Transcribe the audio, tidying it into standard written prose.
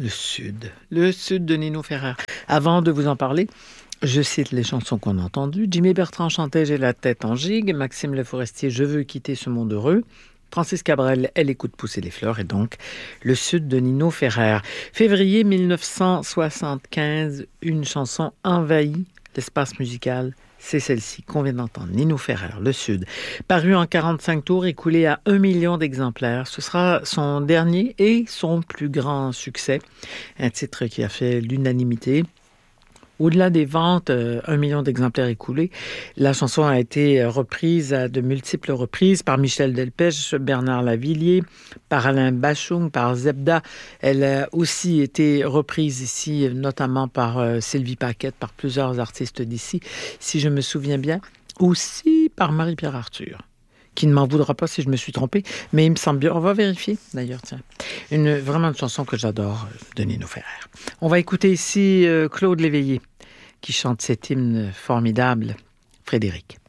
Le Sud de Nino Ferrer. Avant de vous en parler, je cite les chansons qu'on a entendues. Jimmy Bertrand chantait J'ai la tête en gigue. Maxime Le Forestier, Je veux quitter ce monde heureux. Francis Cabrel, Elle écoute pousser les fleurs. Et donc, Le Sud de Nino Ferrer. Février 1975, une chanson envahit l'espace musical. C'est celle-ci qu'on vient d'entendre, Nino Ferrer, Le Sud. Paru en 45 tours, écoulé à 1 million d'exemplaires. Ce sera son dernier et son plus grand succès. Un titre qui a fait l'unanimité. Au-delà des ventes, 1 million d'exemplaires écoulés, la chanson a été reprise à de multiples reprises par Michel Delpech, Bernard Lavilliers, par Alain Bachung, par Zebda. Elle a aussi été reprise ici, notamment par Sylvie Paquette, par plusieurs artistes d'ici, si je me souviens bien, aussi par Marie-Pierre Arthur, qui ne m'en voudra pas si je me suis trompée, mais il me semble bien. On va vérifier, d'ailleurs, tiens. Vraiment une chanson que j'adore de Nino Ferrer. On va écouter ici Claude Léveillé, qui chante cet hymne formidable, Frédéric.